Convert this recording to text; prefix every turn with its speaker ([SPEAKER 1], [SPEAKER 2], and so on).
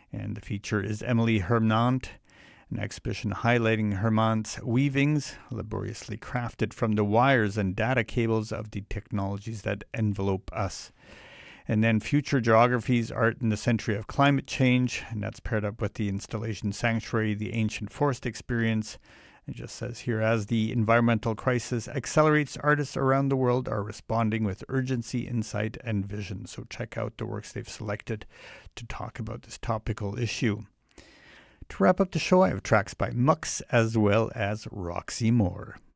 [SPEAKER 1] And the feature is Emily Hermant, an exhibition highlighting Hermant's weavings, laboriously crafted from the wires and data cables of the technologies that envelope us. And then Future Geographies, Art in the Century of Climate Change, and that's paired up with the installation Sanctuary, the Ancient Forest Experience. It just says here, as the environmental crisis accelerates, artists around the world are responding with urgency, insight, and vision. So check out the works they've selected to talk about this topical issue. To wrap up the show, I have tracks by Mux as well as Roxy Moore.